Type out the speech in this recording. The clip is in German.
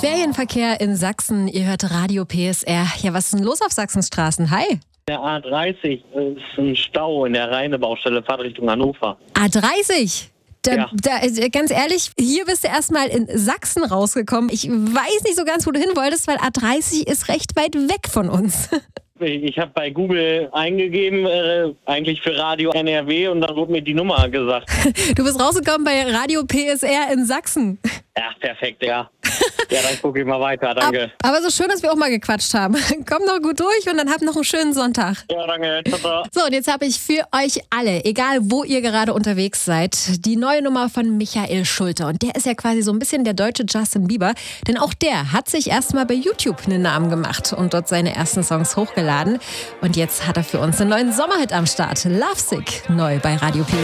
Ferienverkehr in Sachsen. Ihr hört Radio PSR. Ja, was ist denn los auf Sachsenstraßen? Hi. Der A30 ist ein Stau in der Rheine-Baustelle, Fahrt Richtung Hannover. A30? Ja. Ganz ehrlich, hier bist du erstmal in Sachsen rausgekommen. Ich weiß nicht so ganz, wo du hin wolltest, weil A30 ist recht weit weg von uns. Ich habe bei Google eingegeben, eigentlich für Radio NRW, und dann wurde mir die Nummer gesagt. Du bist rausgekommen bei Radio PSR in Sachsen. Ja, perfekt, ja. Ja, dann gucke ich mal weiter, danke. Aber so schön, dass wir auch mal gequatscht haben. Kommt noch gut durch und dann habt noch einen schönen Sonntag. Ja, danke. Ciao. So, und jetzt habe ich für euch alle, egal wo ihr gerade unterwegs seid, die neue Nummer von Michael Schulte. Und der ist ja quasi so ein bisschen der deutsche Justin Bieber. Denn auch der hat sich erstmal bei YouTube einen Namen gemacht und dort seine ersten Songs hochgeladen. Und jetzt hat er für uns einen neuen Sommerhit am Start. Lovesick, neu bei Radio PSR.